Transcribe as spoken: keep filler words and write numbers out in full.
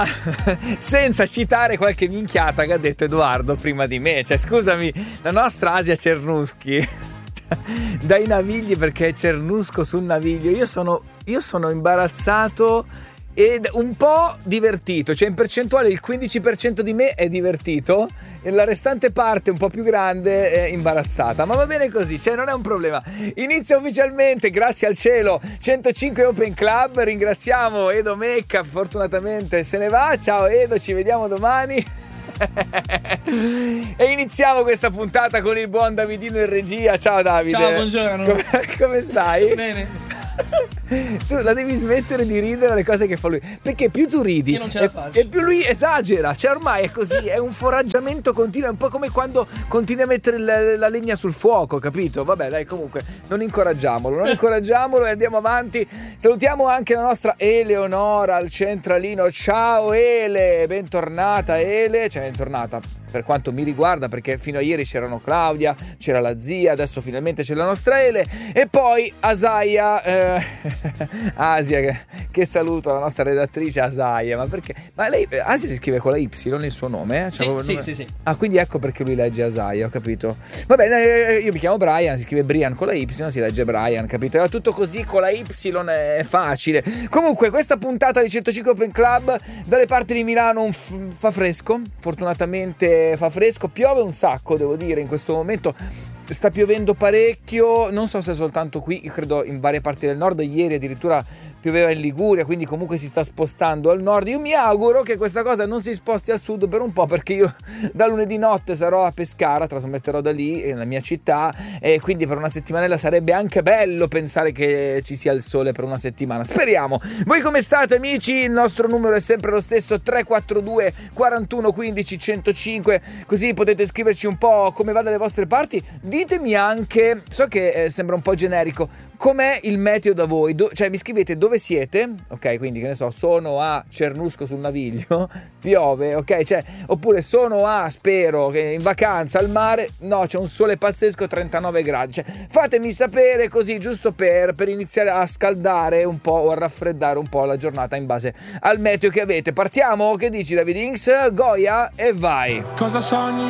senza citare qualche minchiata che ha detto Edoardo prima di me. Cioè, scusami, la nostra Asia Cernuschi dai navigli, perché è Cernusco sul naviglio. Io sono, io sono imbarazzato ed un po' divertito, cioè in percentuale il quindici per cento di me è divertito e la restante parte un po' più grande è imbarazzata, ma va bene così, cioè non è un problema. Inizia ufficialmente, grazie al cielo, centocinque Open Club. Ringraziamo Edo Mecca, fortunatamente se ne va. Ciao Edo, ci vediamo domani. E iniziamo questa puntata con il buon Davidino in regia. Ciao Davide. Ciao, buongiorno. Come, come stai? Bene. Tu la devi smettere di ridere alle cose che fa lui, perché più tu ridi io non ce la e, faccio. e più lui esagera. Cioè ormai è così, è un foraggiamento continuo. È un po' come quando continui a mettere la, la legna sul fuoco, capito? Vabbè dai, comunque non incoraggiamolo, non incoraggiamolo e andiamo avanti. Salutiamo anche la nostra Eleonora al centralino. Ciao Ele, bentornata Ele. Cioè bentornata per quanto mi riguarda, perché fino a ieri c'erano Claudia, c'era la zia, adesso finalmente c'è la nostra Ele e poi Asaia, eh, Asia, che, che saluto, la nostra redattrice Asaia. Ma perché? Ma lei, Asia si scrive con la Y il suo nome? Eh? Cioè, sì, nome... sì, sì, sì. Ah, quindi ecco perché lui legge Asaia, ho capito. Vabbè, io mi chiamo Brian, si scrive Brian con la Y, si legge Brian, capito? È tutto così con la Y, è facile. Comunque, questa puntata di centocinque Open Club, dalle parti di Milano un f- fa fresco, fortunatamente fa fresco, piove un sacco, devo dire, in questo momento sta piovendo parecchio, non so se soltanto qui, io credo in varie parti del nord, ieri addirittura pioveva in Liguria, quindi comunque si sta spostando al nord. Io mi auguro che questa cosa non si sposti al sud per un po', perché io da lunedì notte sarò a Pescara, trasmetterò da lì, nella mia città, e quindi per una settimanella sarebbe anche bello pensare che ci sia il sole per una settimana, speriamo. Voi come state amici? Il nostro numero è sempre lo stesso, tre quattro due quarantuno quindici centocinque, così potete scriverci un po' come va dalle vostre parti. Ditemi anche, so che eh, sembra un po' generico, com'è il meteo da voi? Do- cioè mi scrivete dove siete, ok, quindi che ne so, sono a Cernusco sul Naviglio, piove, ok, cioè, oppure sono a, spero, che in vacanza al mare, no, c'è un sole pazzesco, trentanove gradi, cioè fatemi sapere così, giusto per, per iniziare a scaldare un po' o a raffreddare un po' la giornata in base al meteo che avete. Partiamo? Che dici David Inks? Goia e vai! Cosa sogni